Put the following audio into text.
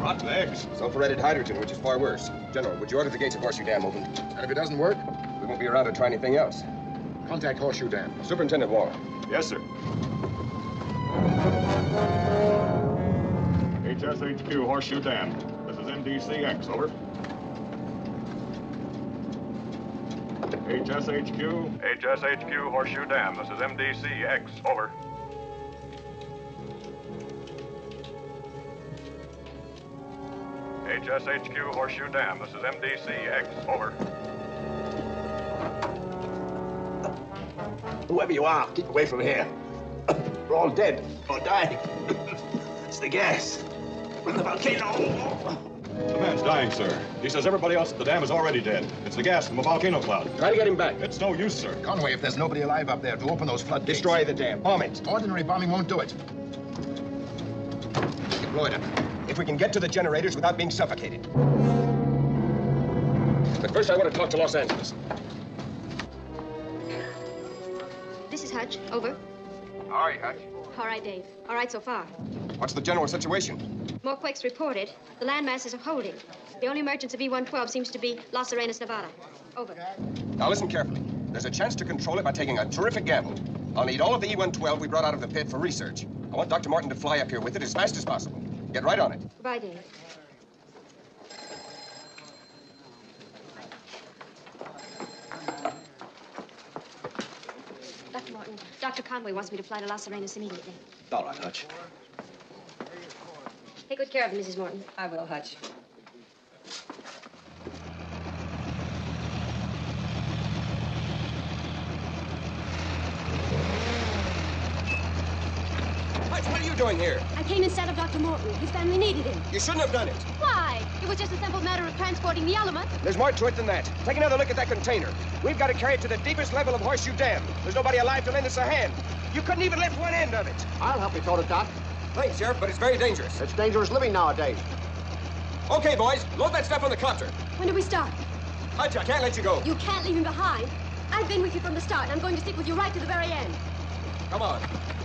Hot legs. Sulfuretted hydrogen, which is far worse. General, would you order the gates of Horseshoe Dam open? And if it doesn't work, We won't be around to try anything else. contact Horseshoe Dam. Superintendent Waller. Yes, sir. HSHQ, Horseshoe Dam. This is MDCX, over. HSHQ. HSHQ, Horseshoe Dam. This is MDCX, over. HSHQ, Horseshoe Dam. This is MDCX, over. Whoever you are, keep away from here. We're all dead or dying. It's the gas from the volcano. The man's dying, sir. He says everybody else at the dam is already dead. It's the gas from a volcano cloud. Try to get him back. It's no use, sir. Conway, if there's nobody alive up there to open those floodgates. Destroy the dam. Bomb it. Ordinary bombing won't do it. Blow it up. If we can get to the generators without being suffocated. But first I want to talk to Los Angeles. This is Hutch. Over. How are you, Hutch? All right, Dave. All right so far. What's the general situation? More quakes reported. The land masses are holding. The only emergence of E-112 seems to be Las Arenas, Nevada. Over. Now listen carefully. There's a chance to control it by taking a terrific gamble. I'll need all of the E-112 we brought out of the pit for research. I want Dr. Martin to fly up here with it as fast as possible. Get right on it. Goodbye, Dave. Dr. Martin, Dr. Conway wants me to fly to Las Arenas immediately. All right, Hutch. Take good care of him, Mrs. Morton. I will, Hutch. Hutch, what are you doing here? I came instead of Dr. Morton. His family needed him. You shouldn't have done it. Why? It was just a simple matter of transporting the element. There's more to it than that. Take another look at that container. We've got to carry it to the deepest level of Horseshoe Dam. There's nobody alive to lend us a hand. You couldn't even lift one end of it. I'll help you tote it, Doc. Thanks, Sheriff, but it's very dangerous. It's dangerous living nowadays. Okay, boys, load that stuff on the copter. When do we start? Hutch, I can't let you go. You can't leave him behind. I've been with you from the start. I'm going to stick with you right to the very end. Come on.